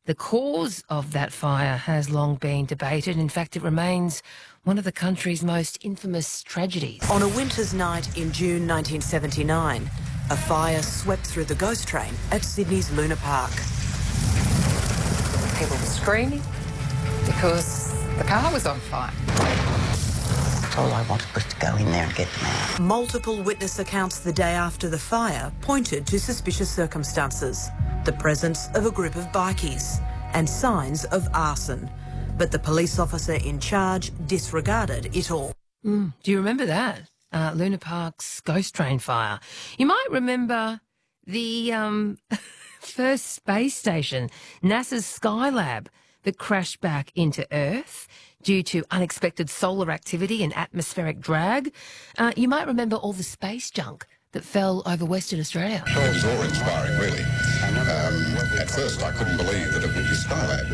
The cause of that fire has long been debated. In fact, it remains one of the country's most infamous tragedies. On a winter's night in June 1979, a fire swept through the ghost train at Sydney's Luna Park. People were screaming because the car was on fire. All I wanted was to go in there and get them out. Multiple witness accounts the day after the fire pointed to suspicious circumstances, the presence of a group of bikies and signs of arson. But the police officer in charge disregarded it all. Do you remember that? Luna Park's ghost train fire. You might remember the first space station, NASA's Skylab, that crashed back into Earth due to unexpected solar activity and atmospheric drag. You might remember all the space junk that fell over Western Australia. It was awe-inspiring, really. At first, I couldn't believe that it would be Skylab,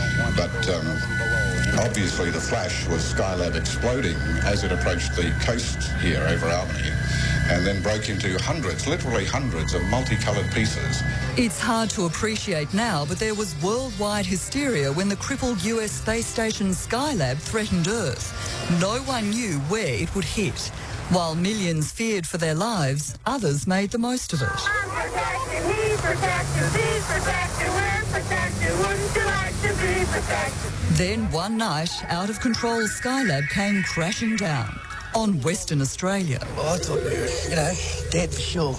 but obviously the flash was Skylab exploding as it approached the coast here over Albany, and then broke into hundreds, literally hundreds of multicoloured pieces. It's hard to appreciate now, but there was worldwide hysteria when the crippled US space station Skylab threatened Earth. No one knew where it would hit. While millions feared for their lives, others made the most of it. I'm protected, he's protected, he's protected, we're protected, wouldn't you like to be protected? Then one night, out-of-control Skylab came crashing down on Western Australia. Well, I thought we were, dead for sure.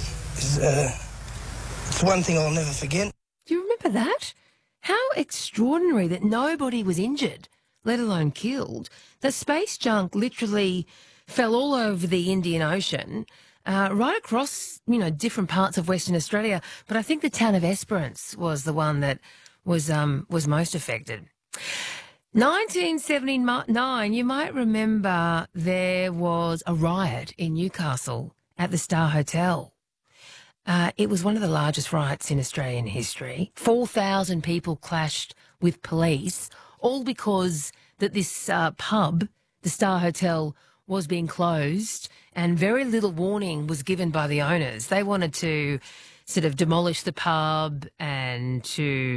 It's one thing I'll never forget. Do you remember that? How extraordinary that nobody was injured, let alone killed. The space junk literally fell all over the Indian Ocean, right across, different parts of Western Australia. But I think the town of Esperance was the one that was most affected. 1979, you might remember there was a riot in Newcastle at the Star Hotel. It was one of the largest riots in Australian history. 4,000 people clashed with police, all because that this pub, the Star Hotel, was being closed, and very little warning was given by the owners. They wanted to sort of demolish the pub and to